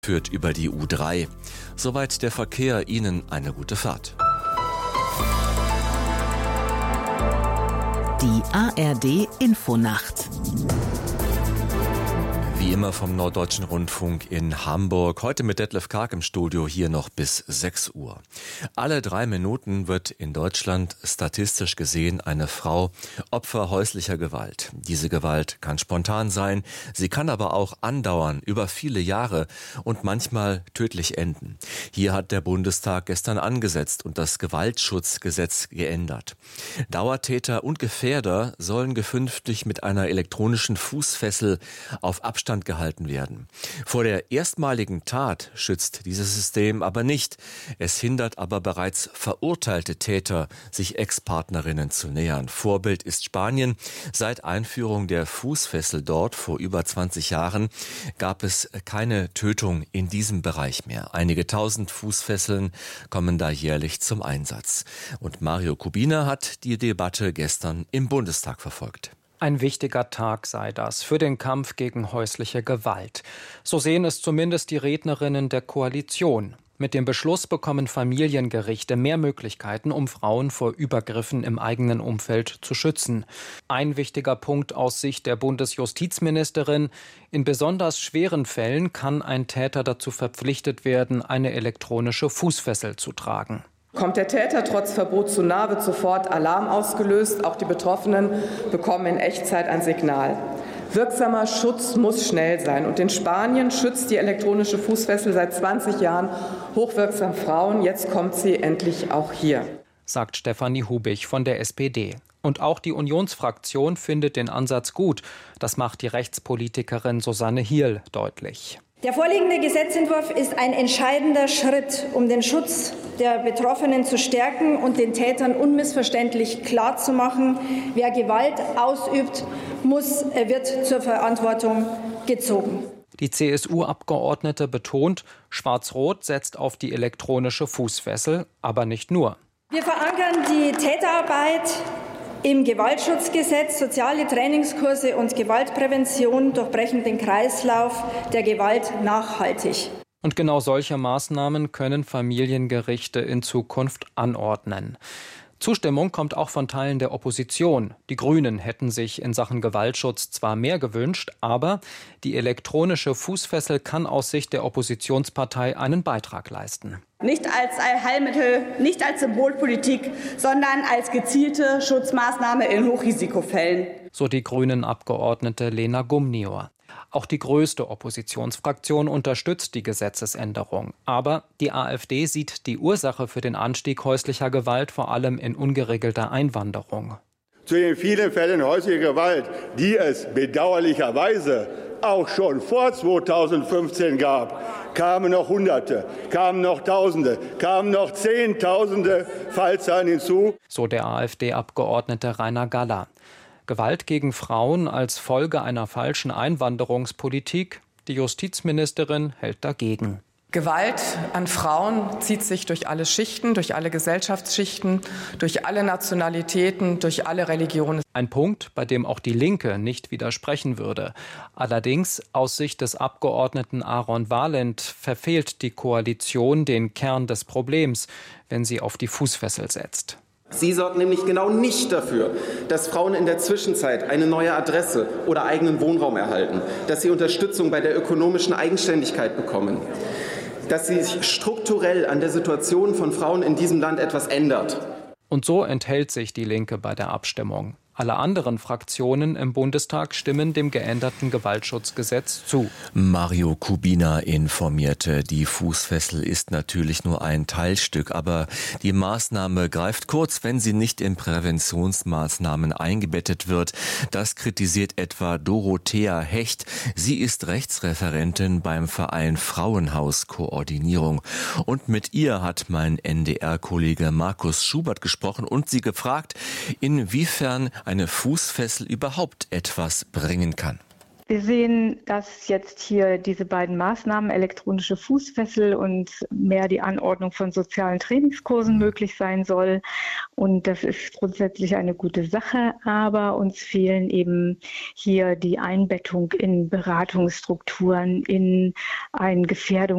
Führt über die U3. Soweit der Verkehr. Ihnen eine gute Fahrt. Die ARD Infonacht. Wie immer vom Norddeutschen Rundfunk in Hamburg. Heute mit Detlef Karg im Studio, hier noch bis 6 Uhr. Alle 3 Minuten wird in Deutschland statistisch gesehen eine Frau Opfer häuslicher Gewalt. Diese Gewalt kann spontan sein, sie kann aber auch andauern, über viele Jahre und manchmal tödlich enden. Hier hat der Bundestag gestern angesetzt und das Gewaltschutzgesetz geändert. Dauertäter und Gefährder sollen künftig mit einer elektronischen Fußfessel auf Abstand gehalten werden. Vor der erstmaligen Tat schützt dieses System aber nicht. Es hindert aber bereits verurteilte Täter, sich Ex-Partnerinnen zu nähern. Vorbild ist Spanien. Seit Einführung der Fußfessel dort vor über 20 Jahren gab es keine Tötung in diesem Bereich mehr. Einige tausend Fußfesseln kommen da jährlich zum Einsatz. Und Mario Kubina hat die Debatte gestern im Bundestag verfolgt. Ein wichtiger Tag sei das für den Kampf gegen häusliche Gewalt. So sehen es zumindest die Rednerinnen der Koalition. Mit dem Beschluss bekommen Familiengerichte mehr Möglichkeiten, um Frauen vor Übergriffen im eigenen Umfeld zu schützen. Ein wichtiger Punkt aus Sicht der Bundesjustizministerin: In besonders schweren Fällen kann ein Täter dazu verpflichtet werden, eine elektronische Fußfessel zu tragen. Kommt der Täter trotz Verbot zu nahe, wird sofort Alarm ausgelöst. Auch die Betroffenen bekommen in Echtzeit ein Signal. Wirksamer Schutz muss schnell sein. Und in Spanien schützt die elektronische Fußfessel seit 20 Jahren hochwirksam Frauen. Jetzt kommt sie endlich auch hier, sagt Stefanie Hubich von der SPD. Und auch die Unionsfraktion findet den Ansatz gut. Das macht die Rechtspolitikerin Susanne Hierl deutlich. Der vorliegende Gesetzentwurf ist ein entscheidender Schritt, um den Schutz der Betroffenen zu stärken und den Tätern unmissverständlich klarzumachen: Wer Gewalt ausübt, wird zur Verantwortung gezogen. Die CSU-Abgeordnete betont, Schwarz-Rot setzt auf die elektronische Fußfessel, aber nicht nur. Wir verankern die Täterarbeit im Gewaltschutzgesetz. Soziale Trainingskurse und Gewaltprävention durchbrechen den Kreislauf der Gewalt nachhaltig. Und genau solche Maßnahmen können Familiengerichte in Zukunft anordnen. Zustimmung kommt auch von Teilen der Opposition. Die Grünen hätten sich in Sachen Gewaltschutz zwar mehr gewünscht, aber die elektronische Fußfessel kann aus Sicht der Oppositionspartei einen Beitrag leisten. Nicht als Heilmittel, nicht als Symbolpolitik, sondern als gezielte Schutzmaßnahme in Hochrisikofällen. So die Grünen-Abgeordnete Lena Gumnior. Auch die größte Oppositionsfraktion unterstützt die Gesetzesänderung. Aber die AfD sieht die Ursache für den Anstieg häuslicher Gewalt vor allem in ungeregelter Einwanderung. Zu den vielen Fällen häuslicher Gewalt, die es bedauerlicherweise auch schon vor 2015 gab, kamen noch Hunderte, kamen noch Tausende, kamen noch Zehntausende Fallzahlen hinzu. So der AfD-Abgeordnete Rainer Galler. Gewalt gegen Frauen als Folge einer falschen Einwanderungspolitik? Die Justizministerin hält dagegen. Gewalt an Frauen zieht sich durch alle Schichten, durch alle Gesellschaftsschichten, durch alle Nationalitäten, durch alle Religionen. Ein Punkt, bei dem auch die Linke nicht widersprechen würde. Allerdings, aus Sicht des Abgeordneten Aaron Valent, verfehlt die Koalition den Kern des Problems, wenn sie auf die Fußfessel setzt. Sie sorgt nämlich genau nicht dafür, dass Frauen in der Zwischenzeit eine neue Adresse oder eigenen Wohnraum erhalten, dass sie Unterstützung bei der ökonomischen Eigenständigkeit bekommen, dass sie sich strukturell an der Situation von Frauen in diesem Land etwas ändert. Und so enthält sich die Linke bei der Abstimmung. Alle anderen Fraktionen im Bundestag stimmen dem geänderten Gewaltschutzgesetz zu. Mario Kubina informierte, die Fußfessel ist natürlich nur ein Teilstück, aber die Maßnahme greift kurz, wenn sie nicht in Präventionsmaßnahmen eingebettet wird. Das kritisiert etwa Dorothea Hecht. Sie ist Rechtsreferentin beim Verein Frauenhaus-Koordinierung. Und mit ihr hat mein NDR-Kollege Markus Schubert gesprochen und sie gefragt, inwiefern eine Fußfessel überhaupt etwas bringen kann. Wir sehen, dass jetzt hier diese beiden Maßnahmen, elektronische Fußfessel und mehr die Anordnung von sozialen Trainingskursen möglich sein soll. Und das ist grundsätzlich eine gute Sache, aber uns fehlen eben hier die Einbettung in Beratungsstrukturen, in ein Gefährdungs-